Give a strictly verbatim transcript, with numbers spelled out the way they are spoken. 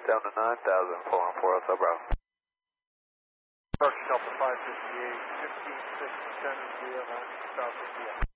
Down to nine thousand, four one four Alpha Bravo. First Delta five fifty-eight, fifteen six, ten zero, South India.